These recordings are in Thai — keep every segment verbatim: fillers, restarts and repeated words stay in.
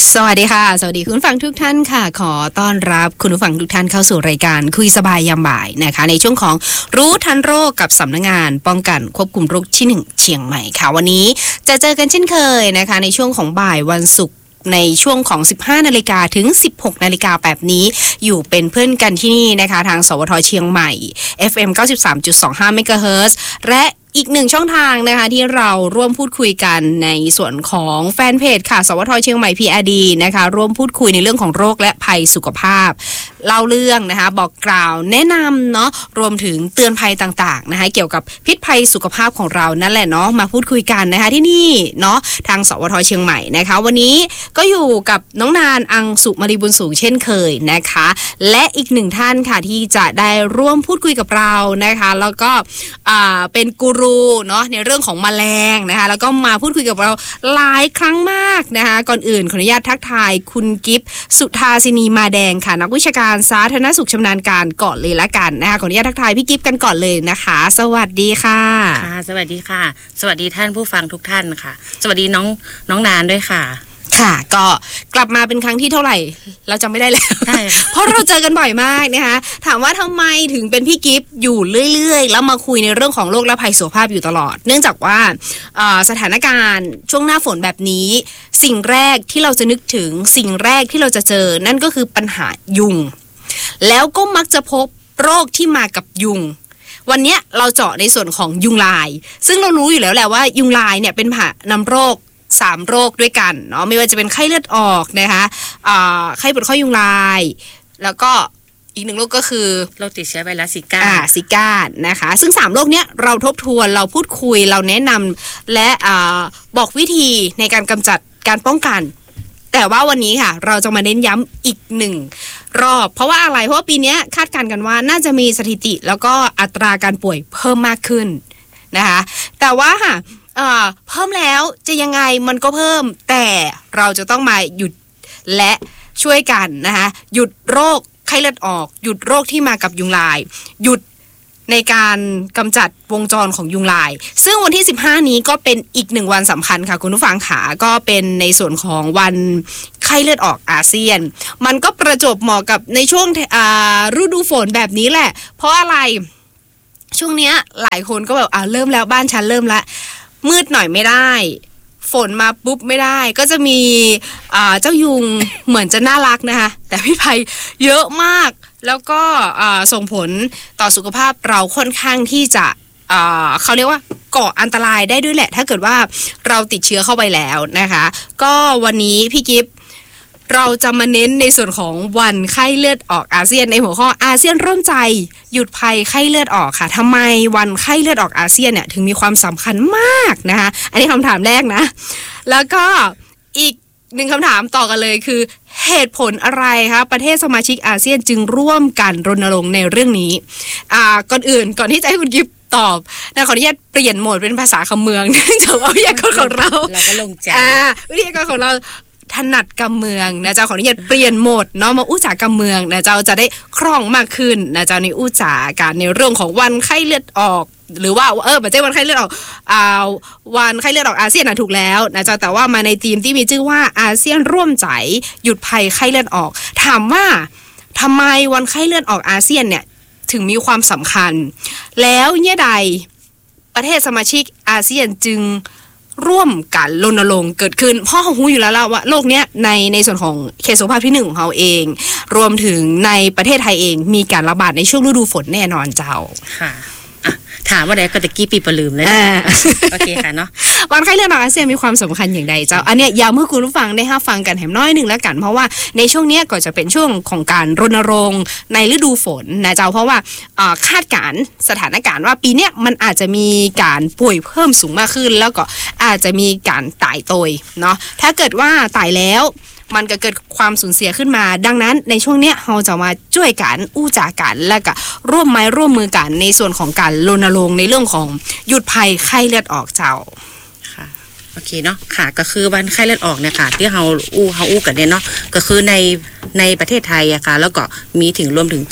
สวัสดีค่ะสวัสดีคุณผู้ฟังทุกท่านค่ะขอต้อนรับคุณผู้ฟังทุกท่านเข้าสู่รายการคุยสบายยามบ่ายนะคะในช่วงของรู้ทันโรคกับสำนักงานป้องกันควบคุมโรคที่หนึ่งเชียงใหม่ค่ะวันนี้จะเจอกันเช่นเคยนะคะในช่วงของบ่ายวันศุกร์ในช่วงของ สิบห้านาฬิกา ถึง สิบหกนาฬิกาแบบนี้อยู่เป็นเพื่อนกันที่นี่นะคะทางสวทเชียงใหม่ เอฟ เอ็ม เก้าสิบสามจุดสองห้า เมกะเฮิรตซ์และอีกหนึ่งช่องทางนะคะที่เราร่วมพูดคุยกันในส่วนของแฟนเพจค่ะสวทเชียงใหม่ พี อาร์ ดี นะคะร่วมพูดคุยในเรื่องของโรคและภัยสุขภาพเล่าเรื่องนะคะบอกกล่าวแนะนำเนาะรวมถึงเตือนภัยต่างๆนะคะเกี่ยวกับพิษภัยสุขภาพของเรานั่นแหละเนาะมาพูดคุยกันนะคะที่นี่เนาะทางสวทเชียงใหม่นะคะวันนี้ก็อยู่กับน้องนานอังสุมารีบุญสูงเช่นเคยนะคะและอีกหนึ่งท่านค่ะที่จะได้ร่วมพูดคุยกับเรานะคะแล้วก็อ่าเป็นกูรูเนาะในเรื่องของแมลงนะคะแล้วก็มาพูดคุยกับเราหลายครั้งมากนะคะก่อนอื่นขออนุญาตทักทายคุณกิฟต์สุธาสินีมาแดงค่ะนักวิชาการสาธารณสุขชำนาญการก่อนเลยละกันนะคะขออนุญาตทักทายพี่กิฟต์กันก่อนเลยนะคะสวัสดีค่ะค่ะสวัสดีค่ะสวัสดีท่านผู้ฟังทุกท่านค่ะสวัสดีน้องน้องนานด้วยค่ะค่ะก็กลับมาเป็นครั้งที่เท่าไหร่เราจำไม่ได้แล้วใช่ เพราะเราเจอกันบ่อยมากนะคะถามว่าทำไมถึงเป็นพี่กิฟต์อยู่เรื่อยๆแล้วมาคุยในเรื่องของโรคและภัยสุขภาพอยู่ตลอดเนื่องจากว่าสถานการณ์ช่วงหน้าฝนแบบนี้สิ่งแรกที่เราจะนึกถึงสิ่งแรกที่เราจะเจอนั่นก็คือปัญหายุงแล้วก็มักจะพบโรคที่มากับยุงวันนี้เราเจาะในส่วนของยุงลายซึ่งเรารู้อยู่แล้วแหละว่ายุงลายเนี่ยเป็นผ่านำโรคสามโรคด้วยกันเนาะไม่ว่าจะเป็นไข้เลือดออกนะคะไข้ปวดข้อยุงลายแล้วก็อีกหนึ่งโรคก็คือโรคติดเชื้อไวรัสซิก้าอ่าซิก้านะคะซึ่งสามโรคเนี้ยเราทบทวนเราพูดคุยเราแนะนำและอ่าบอกวิธีในการกำจัดการป้องกันแต่ว่าวันนี้ค่ะเราจะมาเน้นย้ำอีกหนึ่งรอบเพราะว่าอะไรเพราะว่าปีนี้คาดการณ์กันว่าน่าจะมีสถิติแล้วก็อัตราการป่วยเพิ่มมากขึ้นนะคะแต่ว่าค่ะเอ่อเพิ่มแล้วจะยังไงมันก็เพิ่มแต่เราจะต้องมาหยุดและช่วยกันนะคะหยุดโรคไข้เลือดออกหยุดโรคที่มากับยุงลายหยุดในการกำจัดวงจรของยุงลายซึ่งวันที่สิบห้านี้ก็เป็นอีกหนึ่งวันสำคัญค่ะคุณผู้ฟังขาก็เป็นในส่วนของวันไข้เลือดออกอาเซียนมันก็ประจวบเหมาะกับในช่วงอ่าฤดูฝนแบบนี้แหละเพราะอะไรช่วงเนี้ยหลายคนก็แบบอ่าเริ่มแล้วบ้านฉันเริ่มละมืดหน่อยไม่ได้ฝนมาปุ๊บไม่ได้ก็จะมีเจ้ายุงเหมือนจะน่ารักนะคะแต่พิษภัยเยอะมากแล้วก็ส่งผลต่อสุขภาพเราค่อนข้างที่จะเขาเรียกว่าก่ออันตรายได้ด้วยแหละถ้าเกิดว่าเราติดเชื้อเข้าไปแล้วนะคะก็วันนี้พี่กิฟต์เราจะมาเน้นในส่วนของวันไข้เลือดออกอาเซียนในหัวข้ออาเซียนร่วมใจหยุดภัยไข้เลือดออกค่ะทำไมวันไข้เลือดออกอาเซียนเนี่ยถึงมีความสำคัญมากนะคะอันนี้คำถามแรกนะแล้วก็อีกหนึ่งคำถามต่อกันเลยคือเหตุผลอะไรคะประเทศสมาชิกอาเซียนจึงร่วมกันรณรงค์ในเรื่องนี้อ่าก่อนอื่นก่อนที่จะให้คุณกิฟต์ตอบนะขออนุญาตเปลี่ยนโหมดเป็นภาษาคำเมืองเนื่องจากว่าวิทยากรของเราเราก็ลงใจอ่าวิทยากรของเราถนัดกำเมืองนะเจ้าขออนุญาตเปลี่ยนโหมดเนาะมาอู้จากกำเมืองนะเจ้าจะได้คล่องมากขึ้นนะเจ้าในอู้จาการในเรื่องของวันไข้เลือดออกหรือว่าเออไม่ใช่วันไข้เลือดออกอ่าวันไข้เลือดออกอาเซียนนะถูกแล้วนะเจ้าแต่ว่ามาในธีมที่มีชื่อว่าอาเซียนร่วมใจหยุดภัยไข้เลือดออกถามว่าทำไมวันไข้เลือดออกอาเซียนเนี่ยถึงมีความสำคัญแล้วเนี่ยใดประเทศสมาชิกอาเซียนจึงร่วมกันรณรงค์เกิดขึ้นเพราะเขารู้อยู่แล้วว่าโลกเนี้ยในในส่วนของเขตสุขภาพที่หนึ่งของเขาเองรวมถึงในประเทศไทยเองมีการระบาดในช่วงฤดูฝนแน่นอนเจ้าค่ะถามว่าได้ก็ตะกี้ปีปลืมเลยโอเคค่ะเนาะวันไข้เลือดออกอาเซียนมีความสำคัญอย่างไรเจ้าอันเนี้ยย้ำให้คุณผู้ฟังได้ห้าฟังกันแถมน้อยหนึ่งแล้วกันเพราะว่าในช่วงนี้ก็จะเป็นช่วงของการรณรงค์ในฤดูฝนนะเจ้าเพราะว่าคาดการณ์สถานการณ์ว่าปีนี้มันอาจจะมีการป่วยเพิ่มสูงมากขึ้นแล้วก็อาจจะมีการตายโตยเนาะถ้าเกิดว่าตายแล้วมันก็เกิดความสูญเสียขึ้นมาดังนั้นในช่วงนี้เราจะมาช่วยกันอู้จากันแล้วก็ร่วมไม้ร่วมมือกันในส่วนของการรณรงค์ในเรื่องของหยุดภัยไข้เลือดออกเจ้าค่ะโอเคเนาะค่ะก็คือวันไข้เลือดออกเนี่ยค่ะที่เราอู้เราอู้กันเนี่ยเนาะก็คือในในประเทศไทยอะค่ะแล้วก็มีถึงรวมถึง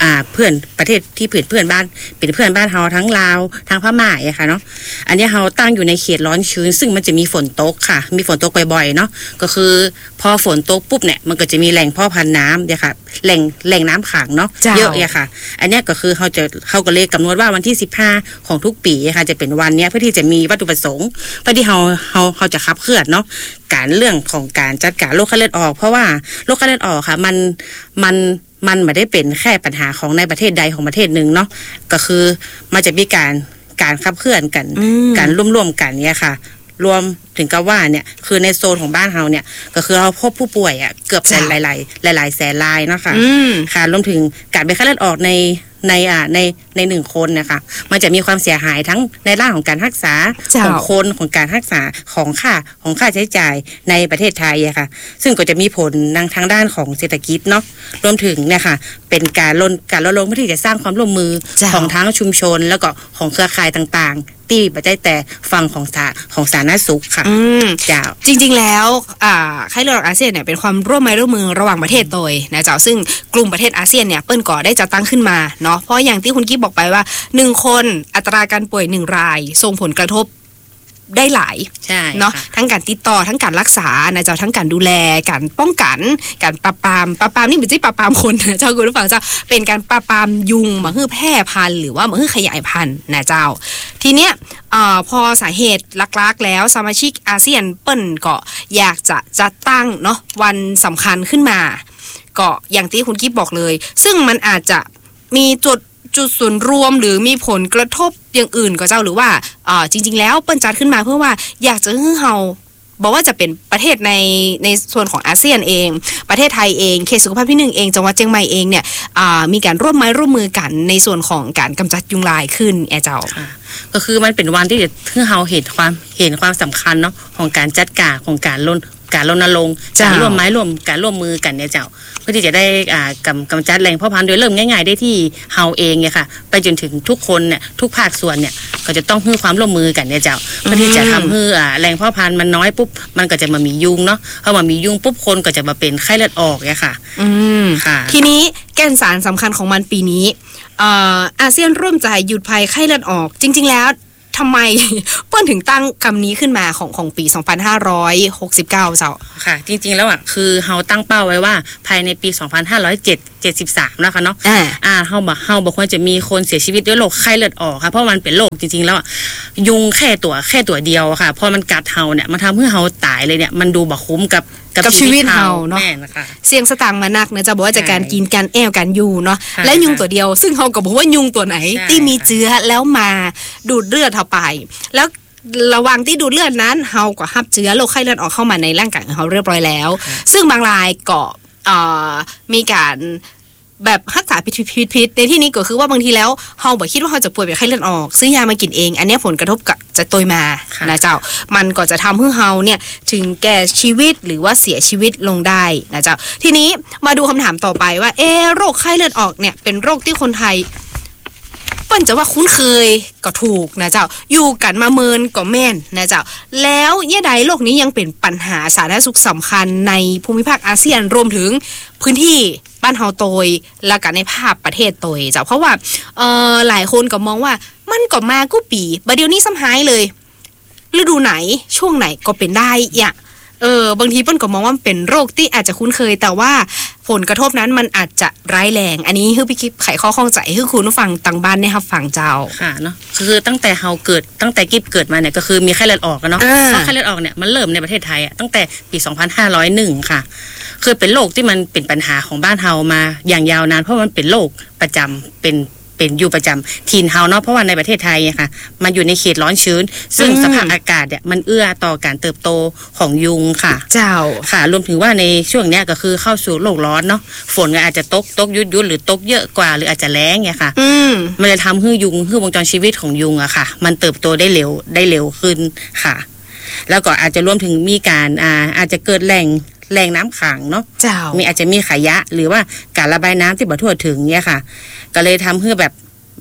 อ่าเพื่อนประเทศที่เพื่อนเพื่อนบ้านเป็นเพื่อนบ้านเฮาทั้งลาวทั้งพม่าอะค่ะเนาะอันนี้เฮาตั้งอยู่ในเขตร้อนชื้นซึ่งมันจะมีฝนตกค่ะมีฝนตกบ่อยๆเนาะก็คือพอฝนตกปุ๊บเนี่ยมันก็จะมีแหล่งพ่อพันธุ์น้ำเนี่ยค่ะแหล่งแหล่งน้ำขังเนาะเยอะอะค่ะอันนี้ก็คือเขาจะเขาก็เลยกำหนดว่าวันที่สิบห้าของทุกปีค่ะจะเป็นวันเนี้ยเพื่อที่จะมีวัตถุประสงค์เพื่อที่เฮาเฮาเขาจะขับเคลื่อนเนาะการเรื่องของการจัดการโรคไข้เลือดออกเพราะว่าโรคไข้เลือดออกค่ะมันมันมันไม่ได้เป็นแค่ปัญหาของในประเทศใดของประเทศหนึ่งเนาะก็คือมันจะมีการการขับเคลื่อนกันการร่วมๆกันเนี่ยค่ะรวมถึงกับว่าเนี่ยคือในโซนของบ้านเราเนี่ยก็คือเราพบผู้ป่วยอ่ะเกือบหลายหลายหลายหลายแสนรายเนาะค่ะค่ะรวมถึงการเป็นไข้เลือดออกในในอ่าในในหนึ่งคนนะคะมันจะมีความเสียหายทั้งในด้านของการรักษาของคนของการรักษาของค่าของค่าใช้จ่ายในประเทศไทยอะค่ะซึ่งก็จะมีผลทางด้านของเศรษฐกิจเนาะรวมถึงเนี่ยค่ะเป็นการลดการลดลงเพื่อที่จะสร้างความร่วมมือของทั้งชุมชนแล้วก็ของเครือข่ายต่างๆที่ไม่ได้แต่ฟังของสาของสาธารณสุขค่ะเจ้าจริงๆแล้วอ่าไข้เลือดออกอาเซียนเนี่ยเป็นความร่วมไม้ร่วมมือระหว่างประเทศโดยนะเจ้าซึ่งกลุ่มประเทศอาเซียนเนี่ยเปิ้ลก่อได้จัดตั้งขึ้นมาเนาะเพราะอย่างที่คุณกิ๊บบอกไปว่าหนึ่งคนอัตราการป่วยหนึ่งรายส่งผลกระทบได้หลายเนาะทั้งการติดต่อทั้งการรักษานะเจ้าทั้งการดูแลการป้องกันการปราบปรามปราบปรามนี่ไม่ใช่ปราบปรามคนนะเจ้าคุณผู้ฟังเจ้าเป็นการปราบปรามยุงมาฮื้อแพร่พันธุ์หรือว่ามาฮื้อขยายพันธุ์นะเจ้าทีเนี้ยเอ่อพอสาเหตุลักๆแล้วสมาชิกอาเซียนเปิ้ลก็อยากจะจัดตั้งเนาะวันสำคัญขึ้นมาก็อย่างที่คุณกิ๊บบอกเลยซึ่งมันอาจจะมีจุดจุดส่วนรวมหรือมีผลกระทบอย่างอื่นก็เจ้าหรือว่าอ่าจริงๆแล้วเปิ้ลจัดขึ้นมาเพื่อว่าอยากจะให้เฮาบอกว่าจะเป็นประเทศในในส่วนของอาเซียนเองประเทศไทยเองเขตสุขภาพที่หนึ่งเองจังหวัดเชียงใหม่เองเนี่ยอ่ามีการร่วมไม้ร่วมมือกันในส่วนของการกำจัดยุงลายขึ้นแอเจ้าก็คือมันเป็นวันที่จะให้เฮาเห็นความเห็นความสำคัญเนาะของการจัดการของการลดการรณรงค์การร่วมไม้ร่วมการร่วมมือกันเนี่ยเจ้าเพื่อที่จะได้อ่ากำกำจัดแหล่งพ่อพันธุ์โดยเริ่มง่ายๆได้ที่เฮาเองเนี่ยค่ะไปจนถึงทุกคนเนี่ยทุกภาคส่วนเนี่ยก็จะต้องให้ความร่วมมือกันเนี่ยเจ้าเพื่อที่จะทำให้อ่าแหล่งพ่อพันธุ์มันน้อยปุ๊บมันก็จะมามียุงเนาะพอมามียุงปุ๊บคนก็จะมาเป็นไข้เลือดออกเนี่ยค่ะอืมค่ะทีนี้แก่นสารสำคัญของมันปีนี้เอ่ออาเซียนร่วมใจหยุดภัยไข้เลือดออกจริงๆแล้วทำไมเปิ้ลถึงตั้งคำนี้ขึ้นมาของของปีสองพันห้าร้อยหกสิบเก้าเจ้าค่ะจริงๆแล้วอ่ะคือเฮาตั้งเป้าไว้ว่าภายในปีสองพันห้าร้อยเจ็ดสิบสามนะคะเนาะอ่าอ่าเฮาบอกเฮาบอกว่าจะมีคนเสียชีวิตด้วยโรคไข้เลือดออกค่ะเพราะมันเป็นโรคจริงๆแล้วยุงแค่ตัวแค่ตัวเดียวค่ะพอมันกัดเฮาเนี่ยมันทำให้เฮาตายเลยเนี่ยมันดูบ่คุ้มกับกับชีวิตเฮาเนาะเสี่ยงสตางค์มานักนะจะบอกว่าจากการกินการแอวการอยู่เนาะและยุงตัวเดียวซึ่งเฮาก็บอกว่ายุงตัวไหนที่มีเชื้อแล้วมาดูดเลือดเฮาไปแล้วระหว่างที่ดูดเลือดนั้นเฮาก็รับเชื้อโรคไข้เลือดออกเข้ามาในร่างกายของเฮาเรียบร้อยแล้วซึ่งบางรายก็มีการแบบรักษาผิดผิดผิดในที่นี้ก็คือว่าบางทีแล้วเฮาบ่คิดว่าเฮาจะป่วยเป็นไข้เลือดออกซื้อยามากินเองอันนี้ผลกระทบกับจะตยมานะเจ้ามันก็จะทำให้เฮาเนี่ยถึงแก่ชีวิตหรือว่าเสียชีวิตลงได้นะเจ้าทีนี้มาดูคำถามต่อไปว่าเออโรคไข้เลือดออกเนี่ยเป็นโรคที่คนไทยเปิ้นจะว่าคุ้นเคยก็ถูกนะเจ้าอยู่กันมาเมินก็แม่นนะเจ้าแล้วเย่ใดโรคนี้ยังเป็นปัญหาสาธารณสุขสำคัญในภูมิภาคอาเซียนรวมถึงพื้นที่บ้านเฮาโตยและกันในภาพประเทศโตยเจ้าเพราะว่าเอ่อหลายคนก็มองว่ามันก็มากู้ปีบัดเดี๋ยวนี้ซ้ำหายเลยฤดูไหนช่วงไหนก็เป็นได้อ่ะเออบางทีเปิ้นก็มองว่าเป็นโรคที่อาจจะคุ้นเคยแต่ว่าผลกระทบนั้นมันอาจจะร้ายแรงอันนี้คือพี่คิดไขข้อข้องใจคือคุณผู้ฟังต่างบ้านเนี่ยครับฟังเจ้าค่ะเนาะคือตั้งแต่เฮาเกิดตั้งแต่กิ๊บเกิดมาเนี่ยก็คือมีไข้เลือดออกเนาะเพราะไข้เลือดออกเนี่ยมันเริ่มในประเทศไทยอ่ะตั้งแต่ปีสองพันห้าร้อยเอ็ดค่ะคือเป็นโรคที่มันเป็นปัญหาของบ้านเฮามาอย่างยาวนานเพราะมันเป็นโรคประจำเป็นเป็นอยู่ประจำถิ่นเฮาเนาะเพราะว่าในประเทศไทยค่ะมันอยู่ในเขตร้อนชื้นซึ่งสภาพอากาศเนี่ยมันเอื้อต่อการเติบโตของยุงค่ะเจ้าค่ะรวมถึงว่าในช่วงเนี้ยก็คือเข้าสู่โลกร้อนเนาะฝนก็อาจจะตกตกยุดยุดหรือตกเยอะกว่าหรืออาจจะแล้งเนี่ยค่ะมันจะทำให้ยุงให้วงจรชีวิตของยุงอะค่ะมันเติบโตได้เร็วได้เร็วขึ้นค่ะแล้วก็อาจจะรวมถึงมีการอ่าอาจจะเกิดแหล่งแหล่งน้ำขังเนาะเจ้ามีอาจจะมีขยะหรือว่าการระบายน้ำที่บ่ทั่วถึงเนี่ยค่ะก็เลยทำให้แบบ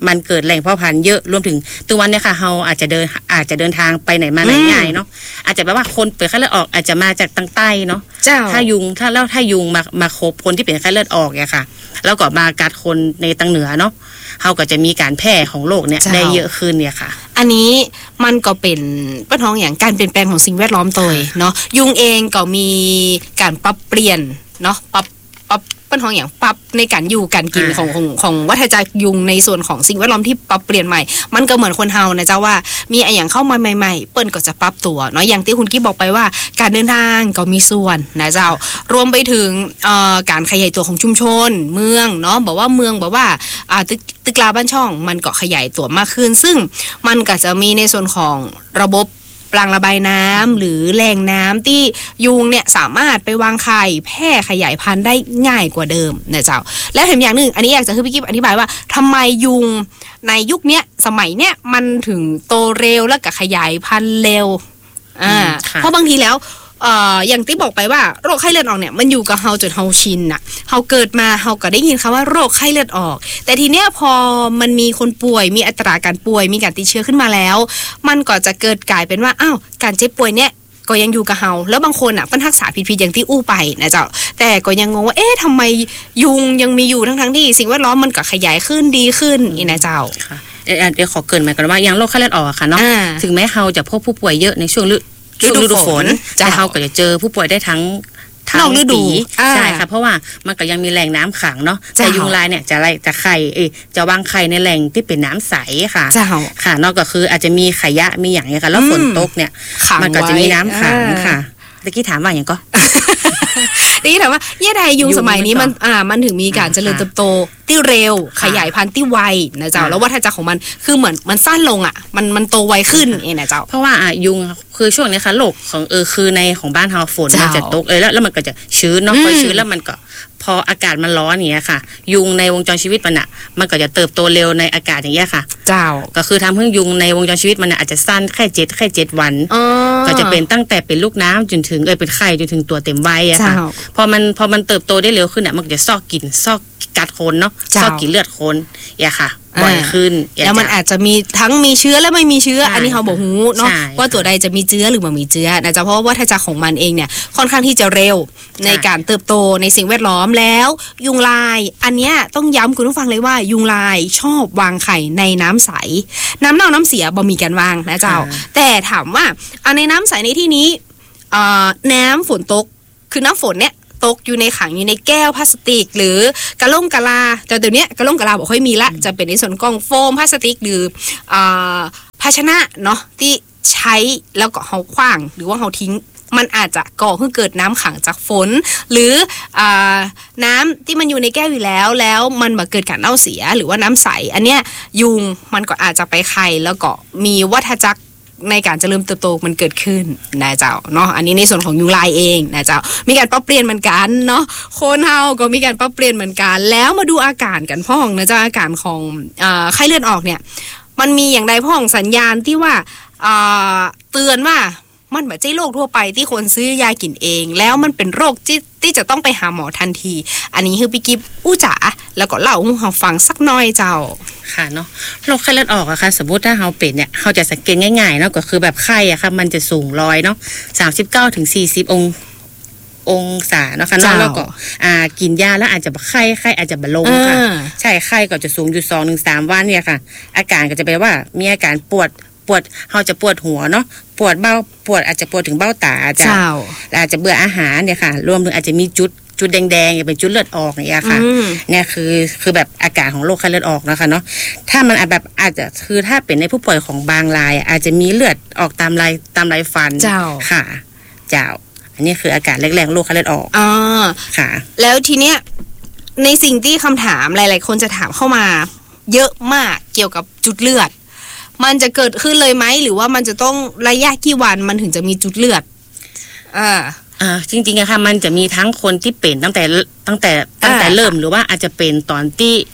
มันเกิดแหล่งเพาะพันธุ์เยอะรวมถึงตัววันเนี่ยค่ะเราอาจจะเดินอาจจะเดินทางไปไหนมาไหนง่ายเนาะอาจจะแปลว่าคนเป็นไข้เลือดออกอาจจะมาจากทางใต้เนาะถ้ายุงถ้าแล้วถ้ายุงมามาคบคนที่เป็นไข้เลือดออกเนี่ยค่ะแล้วก็มากัดคนในทางเหนือเนาะเขาก็จะมีการแพร่ของโรคเนี่ยได้เยอะขึ้นเนี่ยค่ะอันนี้มันก็เป็นปัญหาอย่างการเปลี่ยนแปลงของสิ่งแวดล้อมตัวเนาะยุงเองก็มีการปรับเปลี่ยนเนาะปรับปรับปัญหาอย่างปรับในการอยู่การกินของของของวัฏจักรยุงในส่วนของสิ่งแวดล้อมที่ปรับเปลี่ยนใหม่มันก็เหมือนคนเฮานะเจ้าว่ามีอะไรอย่างเข้ามาใหม่ๆเปิ้นก็จะปรับตัวเนาะอย่างที่คุณกิ๊บบอกไปว่าการเดินทางก็มีส่วนนะเจ้ารวมไปถึงเอ่อการขยายตัวของชุมชนเมืองเนาะบอกว่าเมืองบอกว่าอ่าตึกตึกลาบ้านช่องมันก็ขยายตัวมากขึ้นซึ่งมันก็จะมีในส่วนของระบบปล่องระบายน้ำหรือแหล่งน้ำที่ยุงเนี่ยสามารถไปวางไข่แพร่ขยายพันธุ์ได้ง่ายกว่าเดิมนะเจ้าและเห็นอย่างหนึ่งอันนี้อยากจะให้พี่กิ๊บอธิบายว่าทำไมยุงในยุคนี้สมัยเนี้ยมันถึงโตเร็วและก็ขยายพันธุ์เร็วอ่าเพราะบางทีแล้วเอ่ออย่างที่บอกไปว่าโรคไข้เลือดออกเนี่ยมันอยู่กับเฮาจนเฮาชินน่ะเฮาเกิดมาเฮาก็ได้ยินคำว่าโรคไข้เลือดออกแต่ทีเนี้ยพอมันมีคนป่วยมีอัตราการป่วยมีการติดเชื้อขึ้นมาแล้วมันก็จะเกิดกลายเป็นว่าอ้าวการเจ็บป่วยเนี่ยก็ยังอยู่กับเฮาแล้วบางคนอ่ะเพิ่นรักษาผิดๆอย่างที่อู้ไปนะเจ้าแต่ก็ยังงงว่าเอ๊ะทำไมยุงยังมีอยู่ทั้งๆที่สิ่งแวดล้อมมันก็ขยายขึ้นดีขึ้นอีนะเจ้าค่ะเดี๋ยวขอเกริ่นมาก่อนว่าอย่างโรคไข้เลือดออกค่ะเนาะถึงแม้เฮาจะพบผู้ป่วยเยอะในช่วงช่วงฤดูฝนแต่เขาก็จะเจอผู้ป่วยได้ทั้งทั้งปีใช่ค่ะเพราะว่ามันก็ยังมีแหล่งน้ำขังเนาะแต่ยุงลายเนี่ยจะไล่จะไข่เอจะวางไข่ในแหล่งที่เป็นน้ำใสค่ะค่ะนอกก็คืออาจจะมีขยะมีอย่างเงี้ยค่ะแล้วฝนตกเนี่ยมันก็จะมีน้ำขังค่ะตะกี้ถามว่าอย่างก็ตะกี้ถามว่าเย่ใดยุงสมัยนี้มันอ่ามันถึงมีการเจริญเติบโตที่เร็วขยายพันธุ์ที่ไวนะเจ้าแล้ววัฏจักรของมันคือเหมือนมันสั้นลงอ่ะมันมันโตไวขึ้นเองนะเจ้าเพราะว่าอ่ะยุงคือช่วงนี้ค่ะโลกของเออคือในของบ้านเฮาฝนมันจะตกเออแล้วแล้วมันก็จะชื้นเนาะพอชื้นแล้วมันก็พออากาศมันร้อนอย่างเงี้ยค่ะยุงในวงจรชีวิตมันอ่ะมันก็จะเติบโตเร็วในอากาศอย่างเงี้ยค่ะเจ้าก็คือทำให้ยุงในวงจรชีวิตมันอาจจะสั้นแค่เจ็ดแค่เจ็ดวันก็จะเป็นตั้งแต่เป็นลูกน้ำจนถึงเออเป็นไข่จนถึงตัวเต็มวัยอะค่ะพอมันพอมันเติบโตได้เร็วขึ้นอ่ะมันจะซอกกินซอกกัดคนเนาะซอกกินเลือดคนอย่าค่ะบ่อยขึ้นแล้วมันอาจจะมีทั้งมีเชื้อและไม่มีเชื้ออันนี้เขาบอกหูเนาะว่าตัวใดจะมีเชื้อหรือไม่มีเชื้อนะจ๊ะเพราะว่าวัฏจักรของมันเองเนี่ยค่อนข้างที่จะเร็วในการเติบโตในสิ่งแวดล้อมแล้วยุงลายอันเนี้ยต้องย้ำคุณผู้ฟังเลยว่ายุงลายชอบวางไข่ในน้ำใสน้ำเน่าน้ำเสียบ่มีการวางนะเจ้าแต่ถามว่าเอาในน้ำใสในที่นี้น้ำฝนตกคือน้ำฝนเนี่ยตกอยู่ในขังอยู่ในแก้วพลาสติกหรือกระล่งกะลาแต่เดี๋ยวนี้กระล่งกะลาบอกค่อยมีละจะเป็นในส่วนกล่องโฟมพลาสติกหรือภาชนะเนาะที่ใช้แล้วก็เฮาขว้างหรือว่าเฮาทิ้งมันอาจจะก่อให้เกิดน้ำขังจากฝนหรืออ่าน้ำที่มันอยู่ในแก้วอยู่แล้วแล้วมันมาเกิดการเน่าเสียหรือว่าน้ำใสอันเนี้ยยุงมันก็อาจจะไปไข่แล้วก็มีวัฏจักรในการเจริญเติบโตมันเกิดขึ้นนะเจ้าเนาะอันนี้ในส่วนของยุงลายเองนะเจ้ามีการปรับเปลี่ยนเหมือนกันเนาะคนเฮาก็มีการปรับเปลี่ยนเหมือนกันแล้วมาดูอาการกันพ่องนะเจ้าอาการของเอ่อไข้เลือดออกเนี่ยมันมีอย่างใดพ่องสัญญาณที่ว่าเอ่อเตือนว่ามันไม่ใช่โรคทั่วไปที่คนซื้อยากินเองแล้วมันเป็นโรคที่ที่จะต้องไปหาหมอทันทีอันนี้คือพี่กิ๊บอู้จ๋าแล้วก็เล่าให้เราฟังสักหน่อยเจ้าค่ะเนาะโรคไข้เลือดออกอะค่ะสมมติถ้าเราเป็นเนี่ยเราจะสังเกตง่ายๆเนาะก็คือแบบไข้อะค่ะมันจะสูงร้อยเนาะสามสิบเก้าถึงสี่สิบององศาเนาะค่ะแล้วก็อ่ากินยาแล้วอาจจะไข้ไข้อาจจะบะลงค่ะใช่ไข้ก็จะสูงอยู่สองถึงสามวันเนี่ยค่ะอาการก็จะเป็นว่ามีอาการปวดปวดเราจะปวดหัวเนาะปวดเบ้าปวดอาจจะปวดถึงเบ้าตาอาจจะอาจจะเบื่ออาหารเนี่ยค่ะรวมถึงอาจจะมีจุดจุดแดงๆเป็นจุดเลือดออกเนี่ยค่ะเนี่ยคือคือแบบอาการของโรคไข้เลือดออกนะคะเนาะถ้ามันแบบอาจจะคือถ้าเป็นในผู้ป่วยของบางรายอาจจะมีเลือดออกตามลายตามลายฟันค่ะเจ้าอันนี้คืออาการแรกๆโรคไข้เลือดออกอ๋อค่ะแล้วทีเนี้ยในสิ่งที่คำถามหลายๆคนจะถามเข้ามาเยอะมากเกี่ยวกับจุดเลือดมันจะเกิดขึ้นเลยไหมหรือว่ามันจะต้องระยะกี่วันมันถึงจะมีจุดเลือดอ่าอ่าจริงๆอะค่ะมันจะมีทั้งคนที่เป็นตั้งแต่ตั้งแต่ตั้งแต่เริ่มหรือว่าอาจจะเป็นตอนที่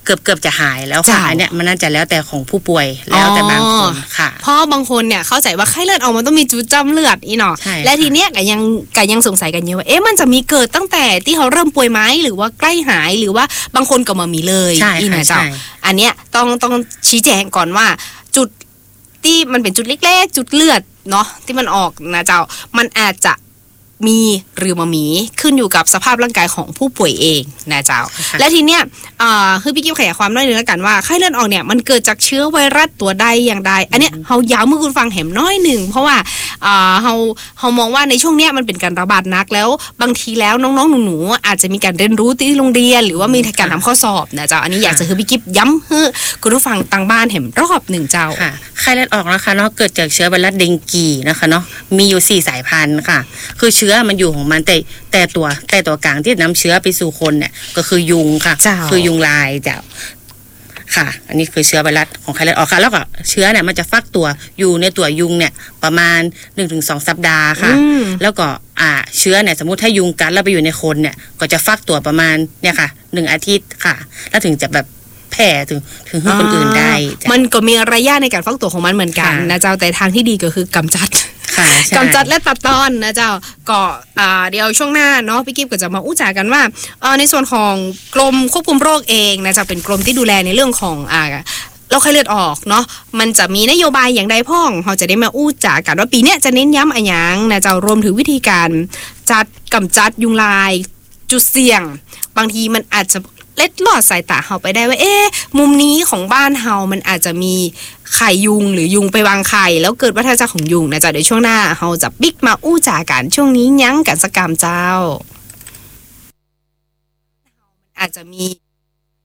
กือบเกือบจะหายแล้วค่ะอันเนี้ยมันน่าจะแล้วแต่ของผู้ป่วยแล้วแต่บางคนค่ะเพราะบางคนเนี่ยเข้าใจว่าไข้เลือดออกมันต้องมีจุดจำเลือดอีเนาะและทีเนี้ยก็ยังก็ยังสงสัยกันเยอะว่าเอ๊ะมันจะมีเกิดตั้งแต่ที่เขาเริ่มป่วยไหมหรือว่าใกล้หายหรือว่าบางคนก็มามีเลยอีนะเจ้าอันเนี้ยต้องต้องชี้แจงก่อนว่าจุดที่มันเป็นจุดเล็กๆจุดเลือดเนาะที่มันออกนะเจ้ามันอาจจะมีหรือมามีขึ้นอยู่กับสภาพร่างกายของผู้ป่วยเองนะเจ้าและทีเนี้ยคือพี่กิ๊ฟขยายความน้อยนึงแล้วกันว่าไข้เลือดออกเนี่ยมันเกิดจากเชื้อไวรัสตัวใดอย่างใดอันเนี้ยเฮาย้ำเมื่อคุณฟังแหมน้อยหนึ่งเพราะว่าเฮาเฮามองว่าในช่วงเนี้ยมันเป็นการระบาดนักแล้วบางทีแล้วน้องๆหนูๆอาจจะมีการเรียนรู้ที่โรงเรียนหรือว่ามีการทำข้อสอบนะเจ้าอันนี้อยากจะคือพี่กิ๊ฟย้ำให้คุณผู้ฟังต่างบ้านแหมรอบหนึ่งเจ้าไข้เลือดออกนะคะเนาะเกิดจากเชื้อไวรัสเดงกีนะคะเนาะมีอยู่สี่สายพันธุ์ค่ะคือเชื้อมันอยู่ของมันแต่แต่ตัวแต่ตัวกลางที่นำเชื้อไปสู่คนเนี่ยก็คือยุงค่ะคือยุงลายเจ้าค่ะอันนี้คือเชื้อไวรัสของไข้เลือดออกค่ะแล้วก็เชื้อเนี่ยมันจะฟักตัวอยู่ในตัวยุงเนี่ยประมาณ หนึ่งถึงสอง สัปดาห์ค่ะแล้วก็อ่าเชื้อเนี่ยสมมุติถ้ายุงกัดแล้วไปอยู่ในคนเนี่ยก็จะฟักตัวประมาณเนี่ยค่ะหนึ่งอาทิตย์ค่ะแล้วถึงจะแบบแผ่ถึงถึงให้คนอื่นได้มันก็มีระยะในการฟักตัวของมันเหมือนกันนะเจ้าแต่ทางที่ดีก็คือกำจัดกำจัดและตัดตอนนะเจ้าก็เดี๋ยวช่วงหน้าเนาะพี่กิ๊ฟก็จะมาอู้จากันว่าในส่วนของกรมควบคุมโรคเองนะจะเป็นกรมที่ดูแลในเรื่องของอ่าโรคไข้เลือดออกเนาะมันจะมีนโยบายอย่างใดพ้องเราจะได้มาอู้จากันว่าปีนี้จะเน้นย้ำอะไรอย่างนะเจ้ารวมถึงวิธีการจัดกำจัดยุงลายจุดเสี่ยงบางทีมันอาจจะเล็ดลอดสายตาเฮาไปได้ว่าเอ๊ะมุมนี้ของบ้านเฮามันอาจจะมีไข่ยุงหรือยุงไปวางไข่แล้วเกิดวัฏจักรของยุงนะจ๊ะเดี๋ยวช่วงหน้าเฮาจะบิ๊กมาอู้จากันช่วงนี้ยั้งกันสักกรรมเจ้าอาจจะมี